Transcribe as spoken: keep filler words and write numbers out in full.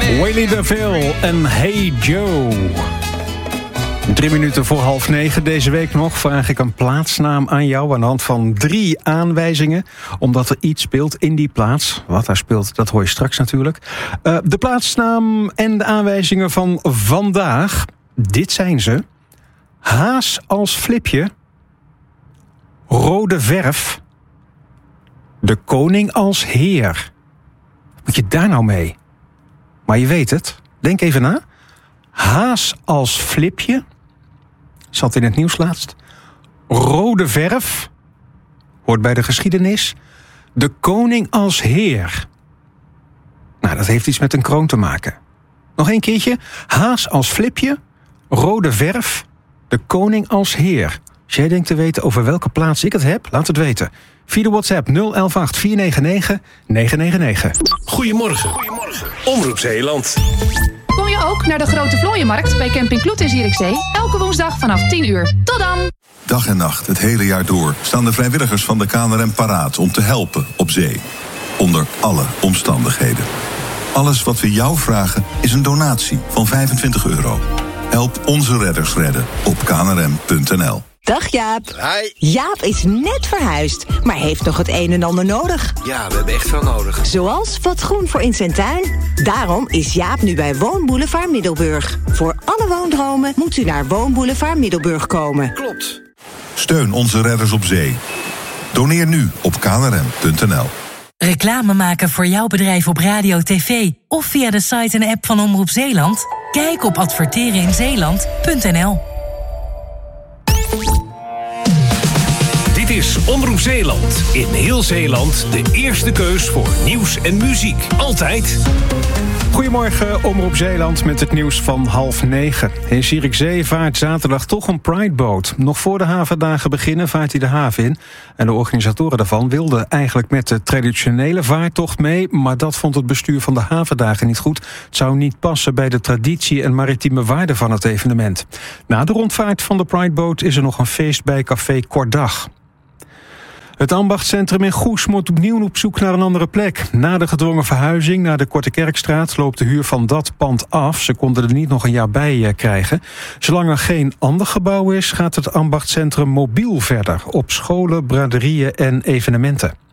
Willie DeVille en Hey Joe. Drie minuten voor half negen deze week nog vraag ik een plaatsnaam aan jou aan de hand van drie aanwijzingen. Omdat er iets speelt in die plaats. Wat daar speelt, dat hoor je straks natuurlijk. Uh, de plaatsnaam en de aanwijzingen van vandaag. Dit zijn ze. Haas als flipje. Rode verf. De koning als heer. Wat moet je daar nou mee? Maar je weet het. Denk even na. Haas als flipje. Zat in het nieuws laatst. Rode verf. Hoort bij de geschiedenis. De koning als heer. Nou, dat heeft iets met een kroon te maken. Nog een keertje. Haas als flipje. Rode verf. De koning als heer. Als jij denkt te weten over welke plaats ik het heb, laat het weten. Via de WhatsApp nul elf acht vier negen negen negen negen negen. Goedemorgen. Goedemorgen. Omroep Zeeland. Kom je ook naar de Grote Vlooienmarkt bij Camping Kloet in Zierikzee? Elke woensdag vanaf tien uur. Tot dan! Dag en nacht, het hele jaar door, staan de vrijwilligers van de K N R M paraat om te helpen op zee. Onder alle omstandigheden. Alles wat we jou vragen is een donatie van vijfentwintig euro. Help onze redders redden op k n r m punt n l. Dag Jaap. Hi. Jaap is net verhuisd, maar heeft nog het een en ander nodig. Ja, we hebben echt veel nodig. Zoals wat groen voor in zijn tuin. Daarom is Jaap nu bij Woonboulevard Middelburg. Voor alle woondromen moet u naar Woonboulevard Middelburg komen. Klopt. Steun onze redders op zee. Doneer nu op k n r m punt n l. Reclame maken voor jouw bedrijf op radio, tv of via de site en app van Omroep Zeeland? Kijk op adverteren in zeeland punt n l. Dit is Omroep Zeeland. In heel Zeeland de eerste keus voor nieuws en muziek. Altijd. Goedemorgen, Omroep Zeeland met het nieuws van half negen. In Zierikzee vaart zaterdag toch een Prideboot. Nog voor de havendagen beginnen vaart hij de haven in. En de organisatoren daarvan wilden eigenlijk met de traditionele vaartocht mee, maar dat vond het bestuur van de havendagen niet goed. Het zou niet passen bij de traditie en maritieme waarde van het evenement. Na de rondvaart van de Prideboot is er nog een feest bij Café Kordag. Het ambachtscentrum in Goes moet opnieuw op zoek naar een andere plek. Na de gedwongen verhuizing naar de Korte Kerkstraat loopt de huur van dat pand af. Ze konden er niet nog een jaar bij krijgen. Zolang er geen ander gebouw is, gaat het ambachtscentrum mobiel verder. Op scholen, braderieën en evenementen.